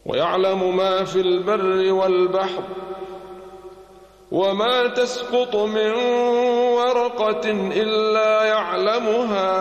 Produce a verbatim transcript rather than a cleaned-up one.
ويعلم ما في البر والبحر وما تسقط من ورقة إلا يعلمها